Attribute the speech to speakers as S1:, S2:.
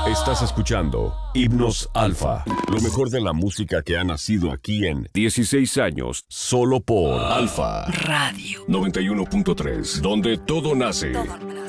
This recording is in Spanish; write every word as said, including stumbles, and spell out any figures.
S1: Estás escuchando Himnos Alfa, lo mejor de la música que ha nacido aquí en dieciséis años, solo por Alfa
S2: Radio
S1: noventa y uno punto tres, donde todo nace.
S2: Todo nace.